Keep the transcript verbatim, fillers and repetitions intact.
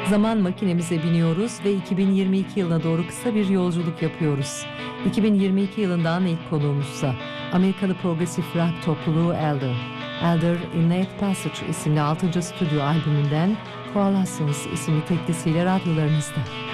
Zaman makinemize biniyoruz ve iki bin yirmi iki yılına doğru kısa bir yolculuk yapıyoruz. iki bin yirmi iki yılından ilk konuğumuzsa Amerikalı progresif rock topluluğu Elder. Elder, Innate Passage isimli altıncı stüdyo albümünden Coalescence isimli teklisiyle radyolarınızda.